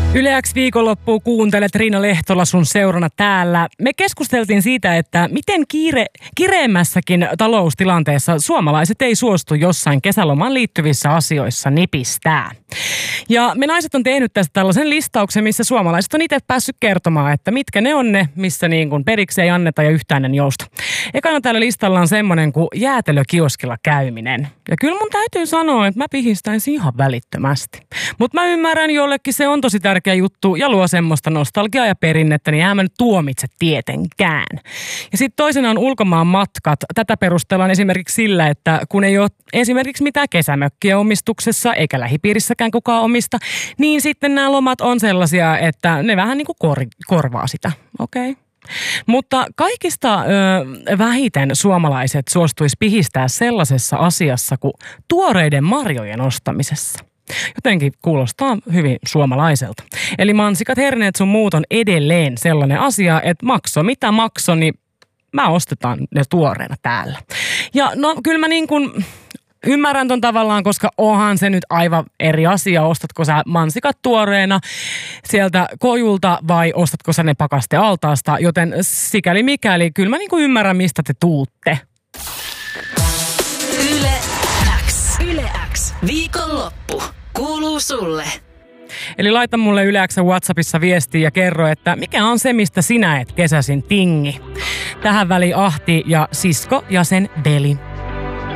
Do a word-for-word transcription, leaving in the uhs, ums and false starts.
Yle X viikonloppuun kuuntelet Riina Lehtola sun seurana täällä. Me keskusteltiin siitä, että miten kiire, kireemmässäkin taloustilanteessa suomalaiset ei suostu jossain kesälomaan liittyvissä asioissa nipistää. Ja me naiset on tehnyt tästä tällaisen listauksen, missä suomalaiset on itse päässyt kertomaan, että mitkä ne on ne, missä niin kuin periksi ei anneta ja yhtään en jousta. Ekana täällä listalla on semmoinen kuin jäätelökioskilla käyminen. Ja kyllä mun täytyy sanoa, että mä pihistäisin ihan välittömästi. Mutta mä ymmärrän, jollekin se on tosi tärkeä juttu ja luo semmoista nostalgiaa ja perinnettä, niin eihän mä nyt tuomitse tietenkään. Ja sitten toisena on ulkomaan matkat. Tätä perustellaan esimerkiksi sillä, että kun ei ole esimerkiksi mitään kesämökkiä omistuksessa, eikä lähipiirissäkään kukaan omista, niin sitten nämä lomat on sellaisia, että ne vähän niin kuin kor- korvaa sitä. Okei. Okay. Mutta kaikista ö, vähiten suomalaiset suostuisi pihistää sellaisessa asiassa kuin tuoreiden marjojen ostamisessa. Jotenkin kuulostaa hyvin suomalaiselta. Eli mansikat, herneet sun muut on edelleen sellainen asia, että makso mitä makso, niin mä ostetaan ne tuoreena täällä. Ja no kyllä mä niin kuin ymmärrän ton tavallaan, koska onhan se nyt aivan eri asia. Ostatko sä mansikat tuoreena sieltä kojulta vai ostatko sä ne pakastealtaasta? Joten sikäli mikäli, kyllä mä niin kuin ymmärrän, mistä te tuutte. Yle X. Yle X. Viikonloppu kuuluu sulle. Eli laita mulle Yle X:n WhatsAppissa viestiä ja kerro, että mikä on se, mistä sinä et kesäsin tingi. Tähän väliin Ahti ja sisko ja sen veli.